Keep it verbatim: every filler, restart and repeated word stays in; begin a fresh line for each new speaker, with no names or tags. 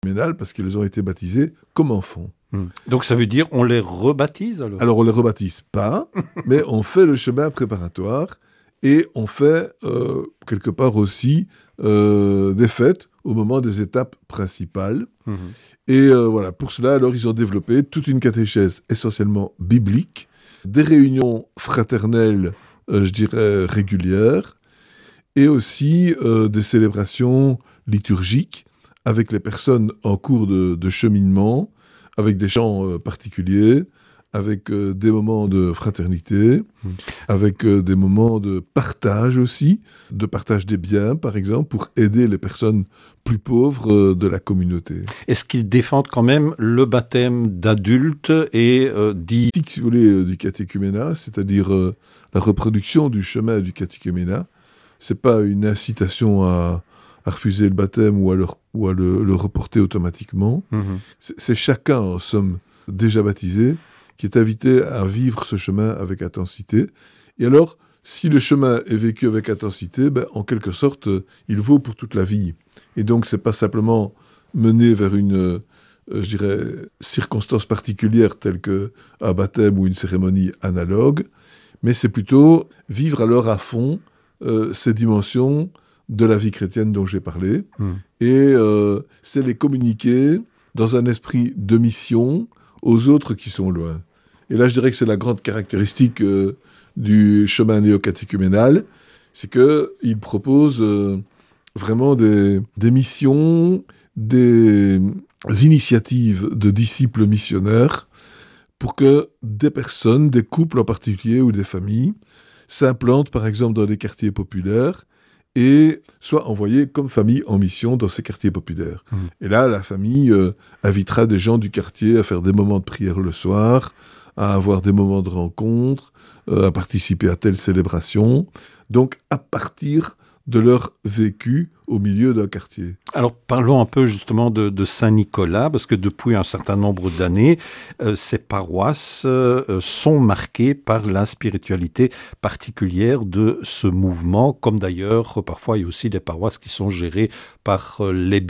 catéchuménales parce qu'ils ont été baptisés comme enfants.
Mmh. Donc ça veut dire on les rebaptise alors
Alors on les rebaptise pas, mais on fait le chemin préparatoire et on fait euh, quelque part aussi euh, des fêtes au moment des étapes principales. Mmh. Et euh, voilà, pour cela, alors ils ont développé toute une catéchèse essentiellement biblique, des réunions fraternelles, euh, je dirais, régulières, et aussi euh, des célébrations liturgiques avec les personnes en cours de, de cheminement, avec des chants euh, particuliers, avec euh, des moments de fraternité, mmh. avec euh, des moments de partage aussi, de partage des biens, par exemple, pour aider les personnes plus pauvres euh, de la communauté.
Est-ce qu'ils défendent quand même le baptême d'adultes et euh, dit...
Si vous voulez, euh, du catéchuménat, c'est-à-dire euh, la reproduction du chemin du catéchuménat, c'est pas une incitation à, à refuser le baptême ou à le, ou à le, le reporter automatiquement. Mmh. C'est, c'est chacun, en somme, déjà baptisé, qui est invité à vivre ce chemin avec intensité. Et alors, si le chemin est vécu avec intensité, ben, en quelque sorte, euh, il vaut pour toute la vie. Et donc, c'est pas simplement mener vers une, euh, je dirais, circonstance particulière telle qu'un baptême ou une cérémonie analogue, mais c'est plutôt vivre alors à fond euh, ces dimensions de la vie chrétienne dont j'ai parlé. Mmh. Et euh, c'est les communiquer dans un esprit de mission aux autres qui sont loin. Et là, je dirais que c'est la grande caractéristique euh, du chemin néo-catéchuménal, c'est qu'il propose euh, vraiment des, des missions, des initiatives de disciples missionnaires pour que des personnes, des couples en particulier ou des familles, s'implantent par exemple dans des quartiers populaires et soient envoyés comme famille en mission dans ces quartiers populaires. Mmh. Et là, la famille euh, invitera des gens du quartier à faire des moments de prière le soir, à avoir des moments de rencontre, euh, à participer à telle célébration. Donc, à partir de leur vécu au milieu d'un quartier.
Alors, parlons un peu justement de, de Saint-Nicolas, parce que depuis un certain nombre d'années, euh, ces paroisses euh, sont marquées par la spiritualité particulière de ce mouvement, comme d'ailleurs, parfois, il y a aussi des paroisses qui sont gérées par euh, les